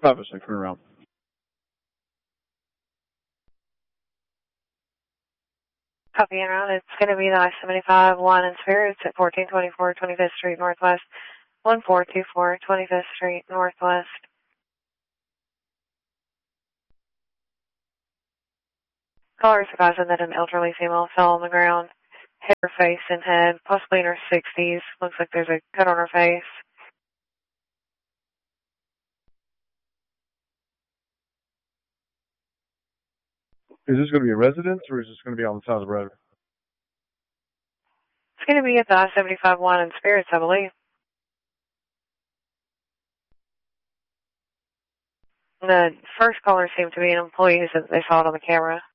Obviously, turn around. Copy and route. It's going to be the I-75 Wine and Spirits at 1424 25th Street Northwest, 1424 25th Street Northwest. Caller is advising that an elderly female fell on the ground, hit her face and head, possibly in her 60s. Looks like there's a cut on her face. Is this going to be a residence or is this going to be on the side of the road? It's going to be at the I-75 Wine and Spirits, I believe. The first caller seemed to be an employee that they saw it on the camera.